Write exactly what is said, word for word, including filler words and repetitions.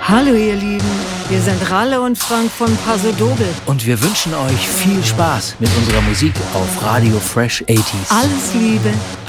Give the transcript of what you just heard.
Hallo ihr Lieben, wir sind Ralle und Frank von Paso Doble. Und wir wünschen euch viel Spaß mit unserer Musik auf Radio Fresh achtzig. Alles Liebe.